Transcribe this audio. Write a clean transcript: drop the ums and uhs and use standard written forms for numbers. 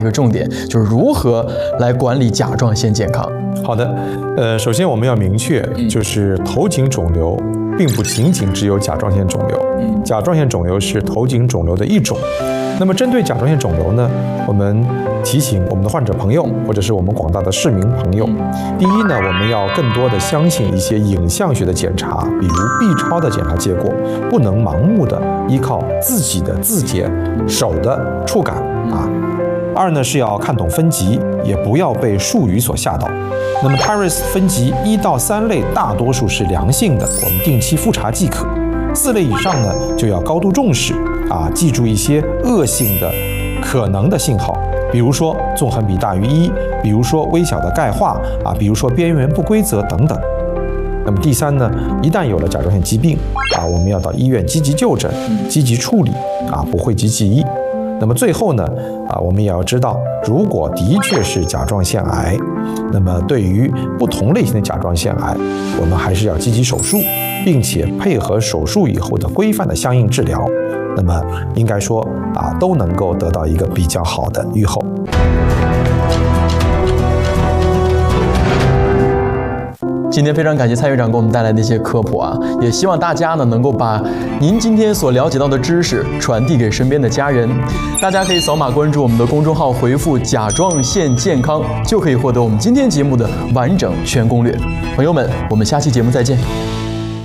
一个重点，就是如何来管理甲状腺健康。 好的，首先我们要明确，就是头颈肿瘤并不仅仅只有甲状腺肿瘤，甲状腺肿瘤是头颈肿瘤的一种。那么针对甲状腺肿瘤呢，我们提醒我们的患者朋友，或者是我们广大的市民朋友，第一呢，我们要更多的相信一些影像学的检查，比如 B 超的检查结果，不能盲目的依靠自己的自检、手的触感啊。二呢是要看懂分级，也不要被术语所吓到。那么 TIRAS 分级1到3类大多数是良性的，我们定期复查即可。4类以上呢就要高度重视啊，记住一些恶性的可能的信号，比如说纵横比大于1，比如说微小的钙化啊，比如说边缘不规则等等。那么第3呢，一旦有了甲状腺疾病啊，我们要到医院积极就诊、积极处理啊，不讳疾忌医。那么最后呢，我们也要知道，如果的确是甲状腺癌，那么对于不同类型的甲状腺癌，我们还是要积极手术，并且配合手术以后的规范的相应治疗，那么应该说都能够得到一个比较好的预后。 今天非常感谢蔡院长给我们带来的一些科普啊，也希望大家呢能够把您今天所了解到的知识传递给身边的家人。大家可以扫码关注我们的公众号，回复甲状腺健康，就可以获得我们今天节目的完整全攻略。朋友们，我们下期节目再见。